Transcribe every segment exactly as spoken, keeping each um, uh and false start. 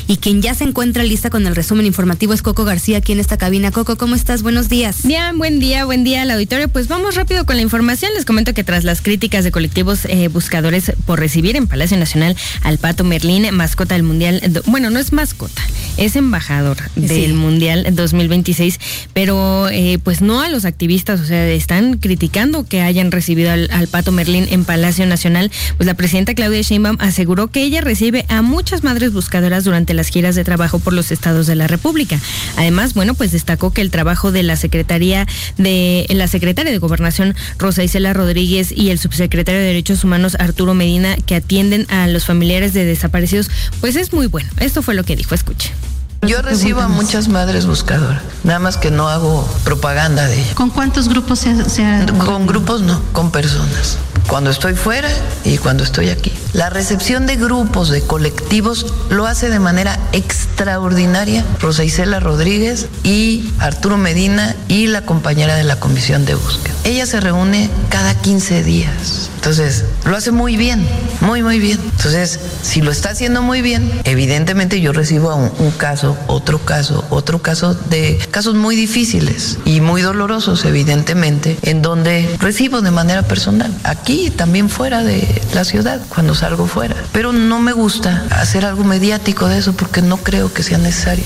Y quien ya se encuentra lista con el resumen informativo es Coco García, aquí en esta cabina. Coco, ¿cómo estás? Buenos días. Bien, buen día, buen día al auditorio. Pues vamos rápido con la información. Les comento que tras las críticas de colectivos eh, buscadores por recibir en Palacio Nacional al Pato Merlín, mascota del Mundial, bueno, no es mascota, es embajador del sí. Mundial dos mil veintiséis, pero eh, pues no a los activistas, o sea, están criticando que hayan recibido al, al Pato Merlín en Palacio Nacional. Pues la presidenta Claudia Sheinbaum aseguró que ella recibe a muchas madres buscadoras durante las giras de trabajo por los estados de la República. Además, bueno, pues destacó que el trabajo de la Secretaría de la Secretaria de Gobernación, Rosa Isela Rodríguez, y el subsecretario de Derechos Humanos, Arturo Medina, que atienden a los familiares de desaparecidos, pues es muy bueno. Esto fue lo que dijo, escuche. Yo recibo a muchas madres buscadoras, nada más que no hago propaganda de ellas. ¿Con cuántos grupos se, se ha...? Con grupos no, con personas. Cuando estoy fuera y cuando estoy aquí. La recepción de grupos, de colectivos, lo hace de manera extraordinaria Rosa Isela Rodríguez y Arturo Medina y la compañera de la Comisión de Búsqueda. Ella se reúne cada quince días. Entonces, lo hace muy bien, muy, muy bien. Entonces, si lo está haciendo muy bien, evidentemente yo recibo un, un caso, otro caso, otro caso de casos muy difíciles y muy dolorosos, evidentemente, en donde recibo de manera personal. Aquí y también fuera de la ciudad, cuando salgo fuera. Pero no me gusta hacer algo mediático de eso porque no creo que sea necesario.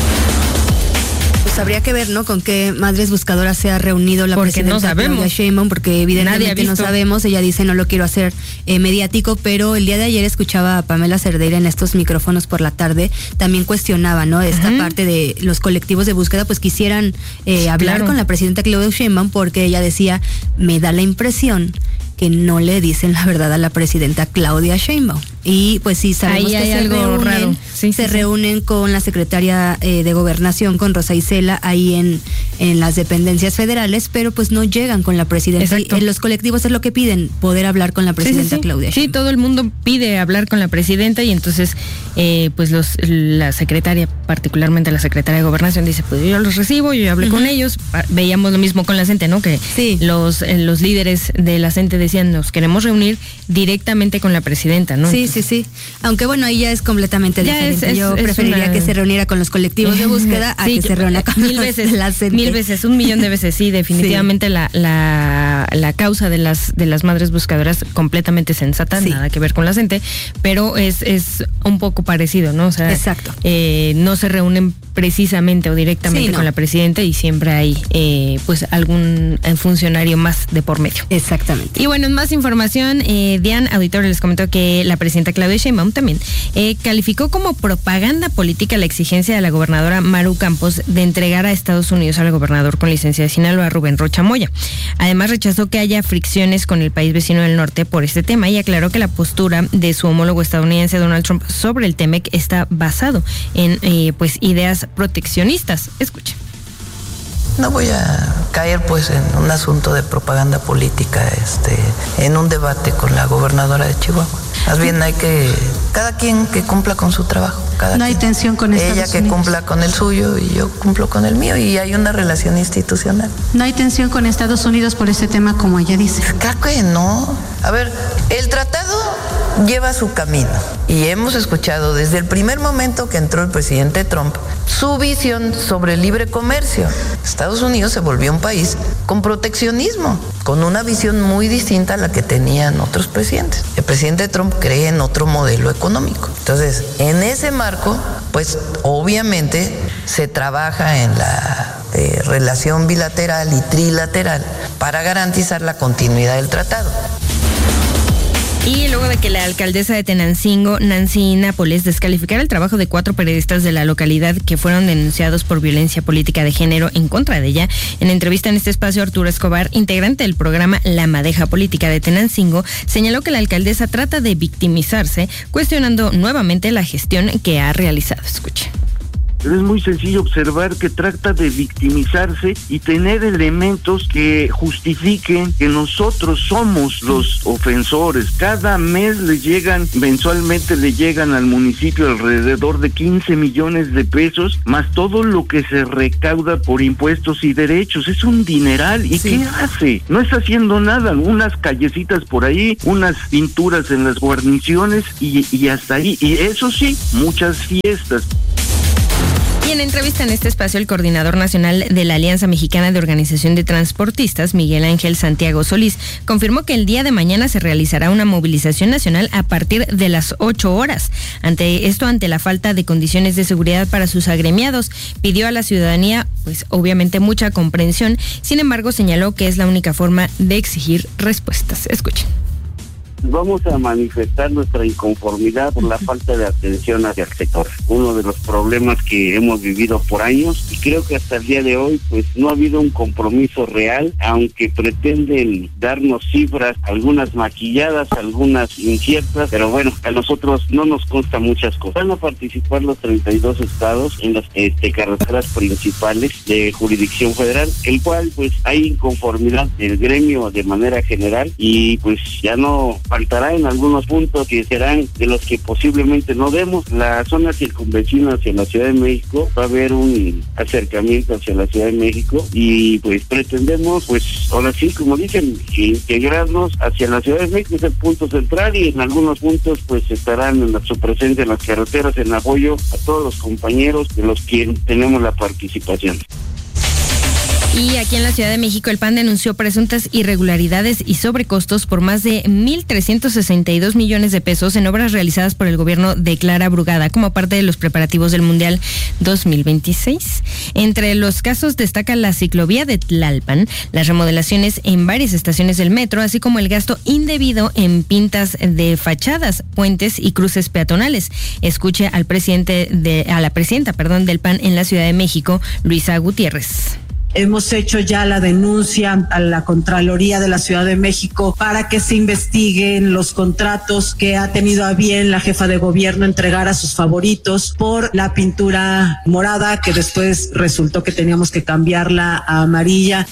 Pues habría que ver, ¿no? Con qué madres buscadoras se ha reunido la porque presidenta no sabemos. Claudia Sheinbaum, porque evidentemente no sabemos. Ella dice, no lo quiero hacer eh, mediático, pero el día de ayer escuchaba a Pamela Cerdeira en estos micrófonos por la tarde, también cuestionaba, ¿no? Esta uh-huh. parte de los colectivos de búsqueda, pues quisieran eh, hablar claro. con la presidenta Claudia Sheinbaum, porque ella decía, me da la impresión que no le dicen la verdad a la presidenta Claudia Sheinbaum. Y pues sí, sabemos ahí que hay se algo reúnen, raro. Sí, se sí, reúnen sí. con la secretaria eh, de Gobernación, con Rosa Isela, ahí en, en las dependencias federales, pero pues no llegan con la presidenta. Y, eh, los colectivos es lo que piden, poder hablar con la presidenta sí, sí, sí. Claudia Sheinbaum. Sí, todo el mundo pide hablar con la presidenta y entonces eh, pues los la secretaria, particularmente la secretaria de Gobernación, dice, pues yo los recibo, yo ya hablé uh-huh. con ellos. Veíamos lo mismo con la CENTE, ¿no? Que sí. los, eh, los líderes de la CENTE decían, nos queremos reunir directamente con la presidenta, ¿no? Sí, entonces, sí, sí. Aunque bueno, ahí ya es completamente ya diferente. Es, es, Yo es preferiría una... que se reuniera con los colectivos de búsqueda a sí, que se reúna con mil veces, la CENTE. Mil veces, un millón de veces, sí, definitivamente sí. La, la, la causa de las de las madres buscadoras completamente sensata, sí. nada que ver con la CENTE, pero es, es un poco parecido, ¿no? O sea, exacto. Eh, no se reúnen precisamente o directamente sí, no. con la presidenta y siempre hay eh, pues algún funcionario más de por medio. Exactamente. Y bueno, en más información, eh, Diane, auditorio, les comento que la presidenta Claudia Sheinbaum también eh, calificó como propaganda política la exigencia de la gobernadora Maru Campos de entregar a Estados Unidos al gobernador con licencia de Sinaloa, Rubén Rocha Moya. Además, rechazó que haya fricciones con el país vecino del norte por este tema y aclaró que la postura de su homólogo estadounidense Donald Trump sobre el TEMEC está basado en eh, pues ideas proteccionistas. Escuchen. No voy a caer pues en un asunto de propaganda política, este, en un debate con la gobernadora de Chihuahua. Más bien hay que, cada quien que cumpla con su trabajo. Cada no hay quien. tensión con Estados Ella que Unidos. cumpla con el suyo y yo cumplo con el mío y hay una relación institucional. No hay tensión con Estados Unidos por ese tema como ella dice. Claro que no. A ver, el tratado lleva su camino y hemos escuchado desde el primer momento que entró el presidente Trump su visión sobre el libre comercio. Estados Unidos se volvió un país con proteccionismo, con una visión muy distinta a la que tenían otros presidentes. El presidente Trump cree en otro modelo económico. Entonces, en ese marco, pues obviamente se trabaja en la eh, relación bilateral y trilateral para garantizar la continuidad del tratado. Y luego de que la alcaldesa de Tenancingo, Nancy Nápoles, descalificara el trabajo de cuatro periodistas de la localidad que fueron denunciados por violencia política de género en contra de ella, en entrevista en este espacio, Arturo Escobar, integrante del programa La Madeja Política de Tenancingo, señaló que la alcaldesa trata de victimizarse, cuestionando nuevamente la gestión que ha realizado. Escuche. pero es muy sencillo observar que trata de victimizarse y tener elementos que justifiquen que nosotros somos los ofensores. Cada mes le llegan, mensualmente le llegan al municipio alrededor de quince millones de pesos, más todo lo que se recauda por impuestos y derechos. Es un dineral. ¿Y sí. qué hace? No está haciendo nada. Unas callecitas por ahí, unas pinturas en las guarniciones y, y hasta ahí. Y eso sí, muchas fiestas. Y en entrevista en este espacio, el coordinador nacional de la Alianza Mexicana de Organización de Transportistas, Miguel Ángel Santiago Solís, confirmó que el día de mañana se realizará una movilización nacional a partir de las ocho horas. Ante esto, ante la falta de condiciones de seguridad para sus agremiados, pidió a la ciudadanía, pues obviamente mucha comprensión. Sin embargo, señaló que es la única forma de exigir respuestas. Escuchen. Vamos a manifestar nuestra inconformidad por la falta de atención hacia el sector. Uno de los problemas que hemos vivido por años, y creo que hasta el día de hoy pues no ha habido un compromiso real, aunque pretenden darnos cifras, algunas maquilladas, algunas inciertas, pero bueno, a nosotros no nos consta muchas cosas. Van a participar los treinta y dos estados en las este, carreteras principales de jurisdicción federal, el cual pues hay inconformidad del gremio de manera general y pues ya no faltará en algunos puntos que serán de los que posiblemente no demos. La zona circunvecina hacia la Ciudad de México, va a haber un acercamiento hacia la Ciudad de México y pues pretendemos, pues ahora sí, como dicen, integrarnos hacia la Ciudad de México, es el punto central, y en algunos puntos pues estarán en la, su presencia en las carreteras en apoyo a todos los compañeros de los que tenemos la participación. Y aquí en la Ciudad de México, el P A N denunció presuntas irregularidades y sobrecostos por más de mil trescientos sesenta y dos millones de pesos en obras realizadas por el gobierno de Clara Brugada como parte de los preparativos del Mundial dos mil veintiséis. Entre los casos destaca la ciclovía de Tlalpan, las remodelaciones en varias estaciones del metro, así como el gasto indebido en pintas de fachadas, puentes y cruces peatonales. Escuche al presidente de, a la presidenta, perdón, del P A N en la Ciudad de México, Luisa Gutiérrez. Hemos hecho ya la denuncia a la Contraloría de la Ciudad de México para que se investiguen los contratos que ha tenido a bien la jefa de gobierno entregar a sus favoritos por la pintura morada, que después resultó que teníamos que cambiarla a amarilla.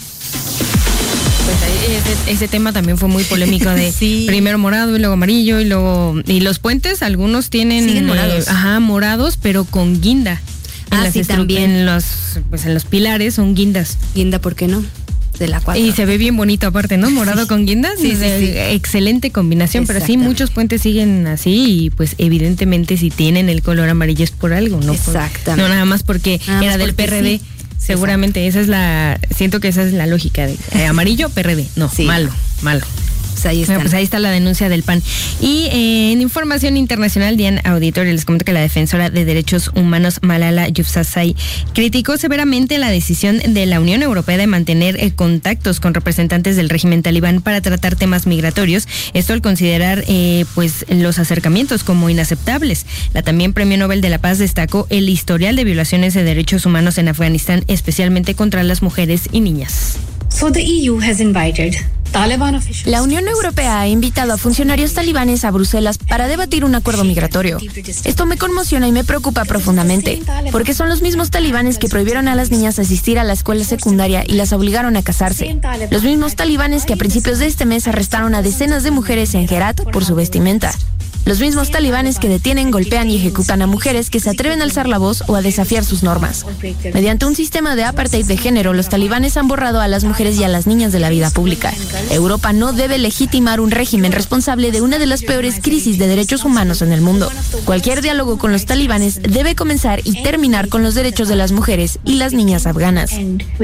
Pues ese, ese tema también fue muy polémico de sí. primero morado y luego amarillo y luego y los puentes, algunos tienen siguen morados, eh, ajá, morados, pero con guinda. En ah, las sí, también. En los, pues en los pilares son guindas. Guinda, ¿por qué no? De la cuatro. Y se ve bien bonito aparte, ¿no? Morado sí. con guindas. Sí, sí, sí. Excelente combinación, pero sí, muchos puentes siguen así y pues evidentemente si tienen el color amarillo es por algo, ¿no? Exactamente. No nada más porque nada era más del P R D. Sí. Seguramente Exacto. esa es la, siento que esa es la lógica de eh, amarillo, P R D. No, sí. malo, malo. Pues ahí, bueno, pues ahí está la denuncia del P A N. Y eh, en información internacional, Diane Auditorio, les comento que la defensora de derechos humanos Malala Yousafzai criticó severamente la decisión de la Unión Europea de mantener eh, contactos con representantes del régimen talibán para tratar temas migratorios. Esto al considerar eh, pues los acercamientos como inaceptables. La también Premio Nobel de la Paz destacó el historial de violaciones de derechos humanos en Afganistán, especialmente contra las mujeres y niñas. So the E U has invited La Unión Europea ha invitado a funcionarios talibanes a Bruselas para debatir un acuerdo migratorio. Esto me conmociona y me preocupa profundamente, porque son los mismos talibanes que prohibieron a las niñas asistir a la escuela secundaria y las obligaron a casarse. Los mismos talibanes que a principios de este mes arrestaron a decenas de mujeres en Herat por su vestimenta. Los mismos talibanes que detienen, golpean y ejecutan a mujeres que se atreven a alzar la voz o a desafiar sus normas. Mediante un sistema de apartheid de género, los talibanes han borrado a las mujeres y a las niñas de la vida pública. Europa no debe legitimar un régimen responsable de una de las peores crisis de derechos humanos en el mundo. Cualquier diálogo con los talibanes debe comenzar y terminar con los derechos de las mujeres y las niñas afganas.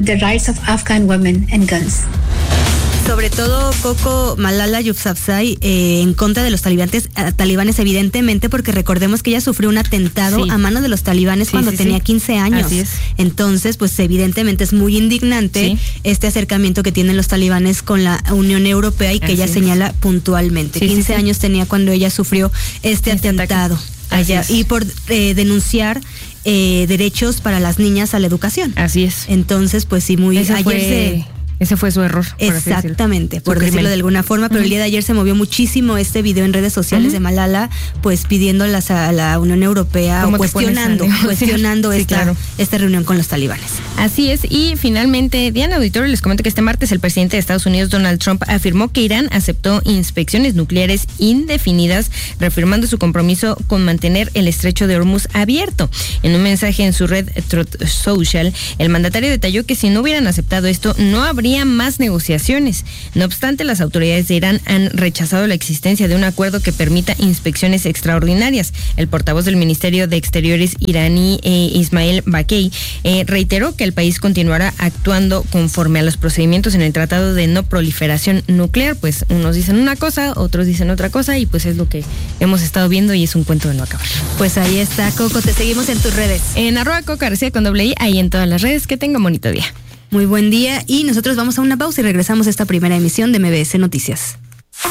Sobre todo, Coco, Malala Yousafzai eh, en contra de los talibanes, eh, talibanes evidentemente, porque recordemos que ella sufrió un atentado sí. a mano de los talibanes sí, cuando sí, tenía sí. quince años. Así es. Entonces, pues evidentemente es muy indignante sí. este acercamiento que tienen los talibanes con la Unión Europea y que Así ella es. señala puntualmente. Sí, quince sí, sí. años tenía cuando ella sufrió este, este atentado allá y por eh, denunciar eh, derechos para las niñas a la educación. Así es. Entonces, pues sí, muy... Esa ayer fue... se... Ese fue su error. Por Exactamente, por decirlo de alguna forma, pero uh-huh. el día de ayer se movió muchísimo este video en redes sociales uh-huh. de Malala, pues pidiéndolas a la Unión Europea o cuestionando, cuestionando sí, esta, claro. esta reunión con los talibanes. Así es, y finalmente, Diana Auditorio, les comento que este martes el presidente de Estados Unidos, Donald Trump, afirmó que Irán aceptó inspecciones nucleares indefinidas, reafirmando su compromiso con mantener el estrecho de Hormuz abierto. En un mensaje en su red Truth Social, el mandatario detalló que si no hubieran aceptado esto, no habría más negociaciones. No obstante, las autoridades de Irán han rechazado la existencia de un acuerdo que permita inspecciones extraordinarias. El portavoz del Ministerio de Exteriores iraní, eh, Ismail Bakei, eh, reiteró que el país continuará actuando conforme a los procedimientos en el Tratado de No Proliferación Nuclear. Pues unos dicen una cosa, otros dicen otra cosa, y pues es lo que hemos estado viendo y es un cuento de no acabar. Pues ahí está, Coco, te seguimos en tus redes. En arroba Coco García con doble I, ahí en todas las redes. Que tenga un bonito día. Muy buen día, y nosotros vamos a una pausa y regresamos a esta primera emisión de M B S Noticias.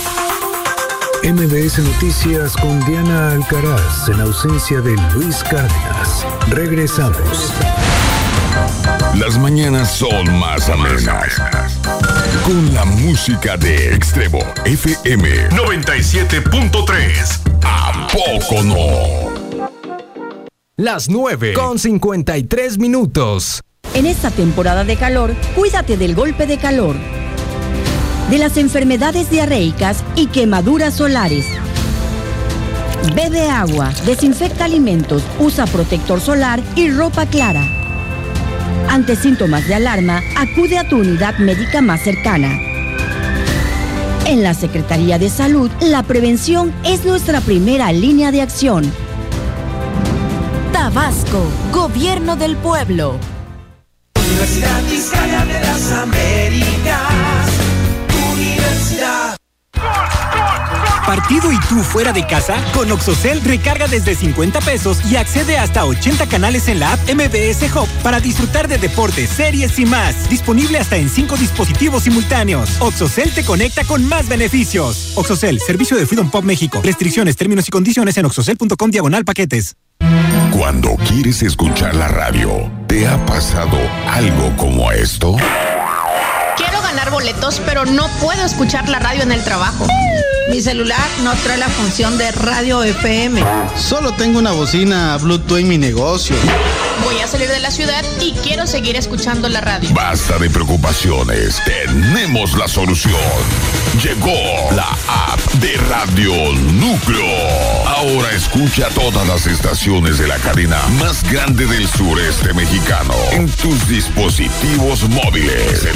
M B S Noticias con Diana Alcaraz en ausencia de Luis Cárdenas. Regresamos. Las mañanas son más amenas con la música de Extremo F M noventa y siete punto tres. ¿A poco no? Las nueve con cincuenta y tres minutos. En esta temporada de calor, cuídate del golpe de calor, de las enfermedades diarreicas y quemaduras solares. Bebe agua, desinfecta alimentos, usa protector solar y ropa clara. Ante síntomas de alarma, acude a tu unidad médica más cercana. En la Secretaría de Salud, la prevención es nuestra primera línea de acción. Tabasco, Gobierno del Pueblo. Universidad Vizcaya de las Américas, Universidad. ¿Partido y tú fuera de casa? Con Oxocel recarga desde cincuenta pesos y accede hasta ochenta canales en la app M B S Hub para disfrutar de deportes, series y más. Disponible hasta en cinco dispositivos simultáneos. Oxocel te conecta con más beneficios. Oxocel, servicio de Freedom Pop México. Restricciones, términos y condiciones en oxocel punto com diagonal paquetes. Cuando quieres escuchar la radio, ¿te ha pasado algo como esto? Quiero ganar boletos, pero no puedo escuchar la radio en el trabajo. Mi celular no trae la función de radio F M. Solo tengo una bocina Bluetooth en mi negocio. Voy a salir de la ciudad y quiero seguir escuchando la radio. Basta de preocupaciones, tenemos la solución. Llegó la app de Radio Núcleo. Ahora escucha todas las estaciones de la cadena más grande del sureste mexicano en tus dispositivos móviles,